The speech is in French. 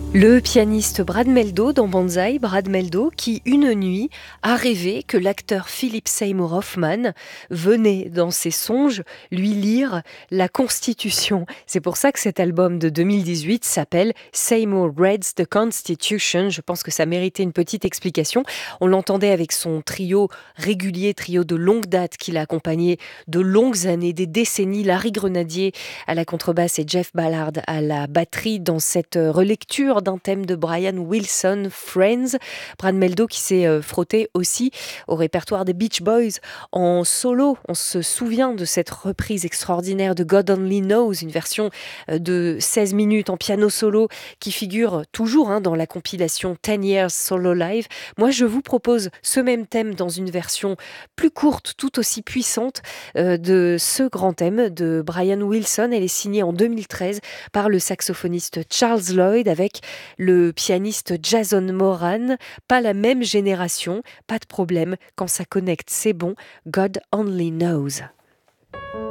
Le pianiste Brad Mehldau dans Banzai, Brad Mehldau qui, une nuit, a rêvé que l'acteur Philip Seymour Hoffman venait dans ses songes lui lire la Constitution. C'est pour ça que cet album de 2018 s'appelle Seymour Reads the Constitution. Je pense que ça méritait une petite explication. On l'entendait avec son trio régulier, trio de longue date qui l'a accompagné de longues années, des décennies. Larry Grenadier à la contrebasse et Jeff Ballard à la batterie dans cette relecture d'un thème de Brian Wilson, Friends. Brad Mehldau qui s'est frotté aussi au répertoire des Beach Boys en solo. On se souvient de cette reprise extraordinaire de God Only Knows, une version de 16 minutes en piano solo qui figure toujours dans la compilation 10 Years Solo Live. Moi, je vous propose ce même thème dans une version plus courte, tout aussi puissante de ce grand thème de Brian Wilson. Elle est signée en 2013 par le saxophoniste Charles Lloyd avec le pianiste Jason Moran. Pas la même génération, pas de problème, quand ça connecte, c'est bon. God Only Knows.